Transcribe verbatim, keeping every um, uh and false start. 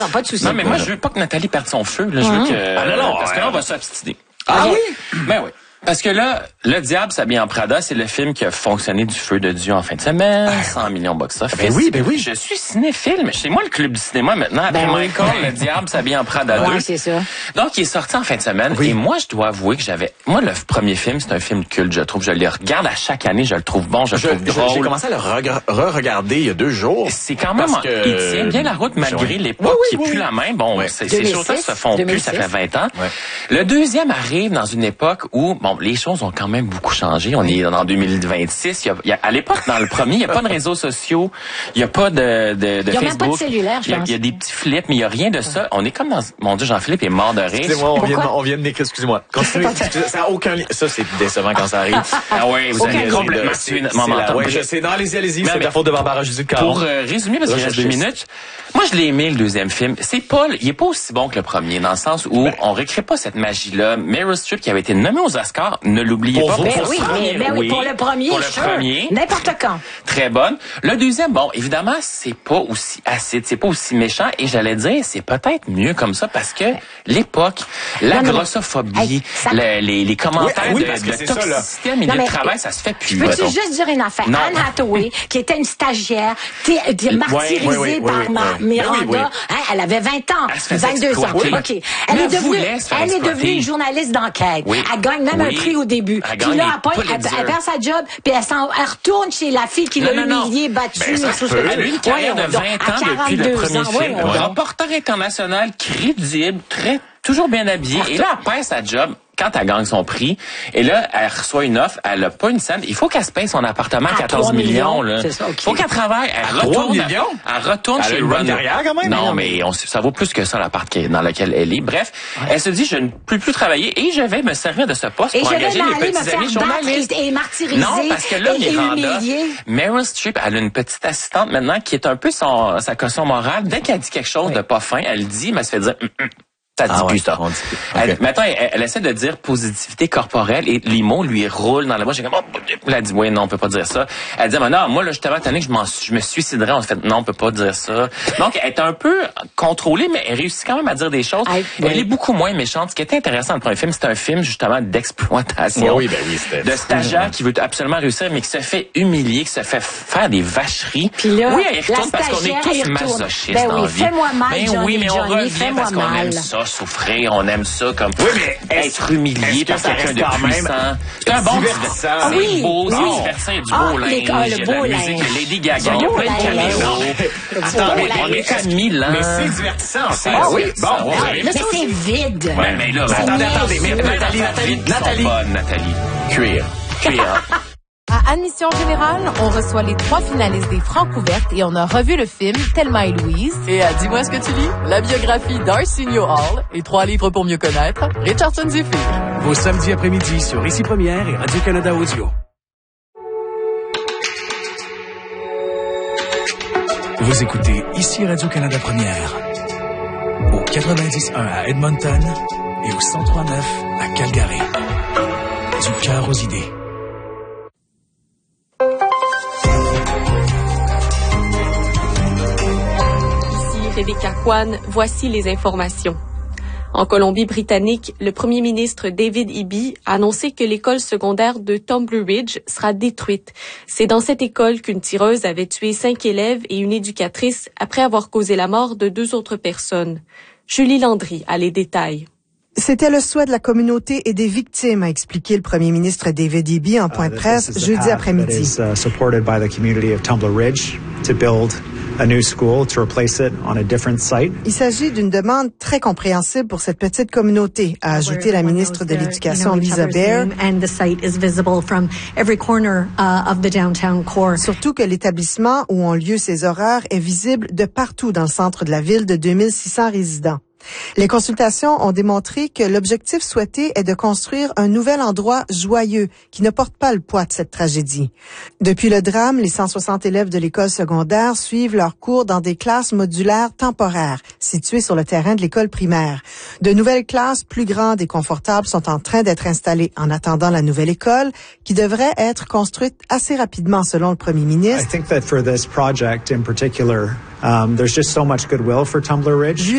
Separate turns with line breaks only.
Non, pas de souci.
Non, mais moi, je veux pas que Nathalie perde son feu. Là. Je veux que...
Ah non, non.
Parce que
ouais.
là, on va s'abstiner.
Ah
okay.
oui?
Ben oui. Parce que là, Le Diable s'habille en Prada, c'est le film qui a fonctionné du feu de Dieu en fin de semaine, cent millions box-office.
Ben oui, ben oui.
Je suis cinéphile, mais chez moi, le club du cinéma maintenant, après
Ben oui.
Michael, Le Diable s'habille en Prada
Ouais,
deux.
c'est ça.
Donc, il est sorti en fin de semaine.
Oui.
Et moi, je dois avouer que j'avais... Moi, le premier film, c'est un film culte, je trouve. Je le regarde à chaque année, je le trouve bon, je le
Je-
trouve
je-
drôle.
J'ai commencé à le rega- re-regarder il y a deux jours.
C'est quand même,
Parce que-
il tient bien la route malgré
Ouais.
l'époque
Oui, oui,
qui est
oui,
plus
oui.
la même. Bon,
Ouais.
c'est, ces
deux mille
choses-là
six,
se font
deux mille
plus, ça
six.
fait vingt ans.
Ouais.
Le deuxième arrive dans une époque où, bon, les choses ont quand même beaucoup changé. On est en deux mille vingt-six. Il y a, il y a, à l'époque, dans le premier, il n'y a pas de réseaux sociaux, il n'y a pas de, de, de
Il y a
Facebook.
même pas de cellulaire, je
il, y a,
pense.
il y a des petits flips, mais il n'y a rien de ça. On est comme dans, mon Dieu, Jean-Philippe est mort de rire.
Excusez-moi, on vient, de,
Pourquoi?
on vient de m'écrire, excusez-moi. Continuez. Excusez- ça n'a aucun lien. Ça, c'est décevant quand ça arrive.
Ah ouais, vous
Aucun
avez
lien.
complètement
C'est-
tué notre
c'est
moment.
la- Ouais, je sais. Non, allez-y, allez-y.
Mais-
C'est
mais-
la faute de Barbara Judith Caron.
Pour euh, résumer, parce qu'il reste deux
Recherchiste.
minutes, moi je l'ai aimé le deuxième film. C'est pas, il est pas aussi bon que le premier, dans le sens où
Ben.
on recrée pas cette magie-là. Meryl Streep qui avait été nommée aux Oscars, ne l'oubliez
Pour
pas.
vous,
Ben
pour
oui,
son
mais,
premier,
ben oui, pour le premier,
pour le
sure.
premier,
N'importe quand.
très bonne. Le deuxième, bon, évidemment, c'est pas aussi acide, c'est pas aussi méchant, et j'allais dire, c'est peut-être mieux comme ça parce que l'époque, la
Non, non, mais-
grossophobie,
Hey, ça-
le- les, les commentaires
Oui, oui,
de,
parce que
de
c'est ça, là.
toxicité à milieu
Non,
de
mais-
travail, ça se fait plus.
Peux-tu
mettons.
juste dire une affaire?
Non.
Anne Hathaway, qui était une stagiaire, t'es, t'es martyrisée
oui, oui, oui,
par
oui,
Ma-
oui.
Miranda,
Oui, oui.
hein, elle avait vingt ans,
Elle se faisait
vingt-deux ans.
exploiter.
OK. Elle
Mais
est
elle
devenue,
voulait se faire
elle est
exploiter.
devenue une journaliste d'enquête.
Oui.
Elle gagne même
Oui.
un prix au début.
Elle
Puis
gagne
là,
les
elle, pogne- elle,
Pulitzer.
elle perd sa job, puis elle, s'en, elle retourne chez la fille qui
Non,
l'a
non, non.
humiliée, battue.
Ben, ça
et
se
tout
peut.
ça.
Elle a eu une carrière de
Voyons donc,
vingt
à
ans depuis le
quarante-deux
premier
ans,
film.
voyons donc.
Reporter international, crédible, très, toujours bien habillé. Et là, elle perd sa job quand elle gagne son prix. Et là, elle reçoit une offre. Elle a pas une scène. Il faut qu'elle se paye son appartement à
À
quatorze
trois
millions,
millions,
là.
c'est ça, OK.
Il faut qu'elle travaille. Elle
À trois
retourne.
millions?
Elle retourne
Elle a
chez
une bonne
Ron.
carrière, quand même.
Non,
Non,
mais on, ça vaut plus que ça, l'appart qui est- dans lequel elle est. Bref, elle se dit, je ne peux plus travailler et je vais me servir de ce poste
Et
pour
je vais
engager mes
m'aller me
petits
faire
amis
battre
journalistes.
et, et martyriser
Non, parce que là,
et, et
Miranda,
humilier.
Meryl Streep, elle a une petite assistante maintenant qui est un peu son, sa caution morale. Dès qu'elle dit quelque chose de pas fin, elle dit, mais elle se fait dire, hum, hum, ça dit
Ah
plus
ouais,
ça.
on dit plus.
Elle,
Ok.
maintenant, elle, elle essaie de dire positivité corporelle et les mots lui roulent dans la bouche. J'ai comme, oh, elle a dit, oui, non, on peut pas dire ça. Elle dit, mais non, moi, là, je t'avais tanné que je, m'en, je me suiciderais. On fait, non, on peut pas dire ça. Donc, elle est un peu contrôlée, mais elle réussit quand même à dire des choses.
Ah, oui.
Elle est beaucoup moins méchante. Ce qui était intéressant dans le premier film, c'est un film, justement, d'exploitation.
Oui, oui, ben oui, c'était-
De stagiaire qui veut absolument réussir, mais qui se fait humilier, qui se fait faire des vacheries.
Puis là,
oui, elle y retourne
la
parce qu'on est
stagiaire, elle
tous
retourne.
masochistes
Ben
dans
oui,
la vie.
fais-moi mal,
Ben
Johnny,
oui, mais on
Johnny,
revient
fais-moi
parce qu'on
mal.
aime ça, souffrir, on aime ça comme
Oui, mais est-ce-
être humilié
est-ce que
par
ça
quelqu'un
reste
de
quand même
puissant. C'est un bon
divertissant?
divertissement.
Ah
C'est
oui,
beau,
oui.
c'est divertissant, il y a du
Ah,
beau
les-
linge,
ah, le
il y a de la
beau
musique, il y a
linge.
Lady Gaga, il y a
Beau
plein de
linge.
caméos.
Le
Attends,
beau
mais
linge.
on est à Milan.
Mais c'est divertissant, ça.
Ah
oui.
oui,
Bon,
ça,
ouais.
ouais.
Mais c'est vide.
Ouais, mais là,
Mais attendez,
c'est
attendez, mais
niaiseux.
Nathalie,
Les
Nathalie,
affaires
Nathalie.
sont bonnes, Nathalie. Cuir. Cuir.
À Admission Générale, on reçoit les trois finalistes des Francs ouvertes et on a revu le film Thelma et Louise. Et à Dis-moi ce que tu lis, la biographie d'Arsenio Hall et trois livres pour mieux connaître, Richardson Zephyr.
Vos samedis après-midi sur Ici Première et Radio-Canada Audio. Vous écoutez Ici Radio-Canada Première. Au quatre-vingt-dix un à Edmonton et au cent trois neuf à Calgary. Du cœur aux idées.
Ici Rebecca Kwan, voici les informations. En Colombie-Britannique, le premier ministre David Eby a annoncé que l'école secondaire de Tumbler Ridge sera détruite. C'est dans cette école qu'une tireuse avait tué cinq élèves et une éducatrice après avoir causé la mort de deux autres personnes. Julie Landry a les détails.
C'était le souhait de la communauté et des victimes, a expliqué le premier ministre David Eby en point de presse jeudi après-midi. Il s'agit d'une demande très compréhensible pour cette petite communauté, a ajouté la ministre de l'Éducation Lisa Bair. Surtout que l'établissement où ont lieu ces horreurs est visible de partout dans le centre de la ville de deux mille six cents résidents. Les consultations ont démontré que l'objectif souhaité est de construire un nouvel endroit joyeux qui ne porte pas le poids de cette tragédie. Depuis le drame, les cent soixante élèves de l'école secondaire suivent leurs cours dans des classes modulaires temporaires situées sur le terrain de l'école primaire. De nouvelles classes plus grandes et confortables sont en train d'être installées en attendant la nouvelle école qui devrait être construite assez rapidement selon le premier ministre.
I think that for this project in particular, um, there's just so much goodwill for Tumbler Ridge.
Vu